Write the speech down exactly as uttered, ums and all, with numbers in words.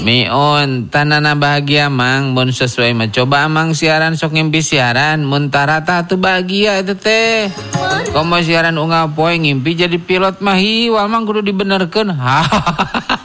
Miun, tanana bahagia mang, mun sesuai mah coba amang siaran sok ngimpi siaran, mun tarata tuh bahagia itu teh. Komo siaran unggal poe ngimpi jadi pilot mah hiwal mang kudu dibenerkeun.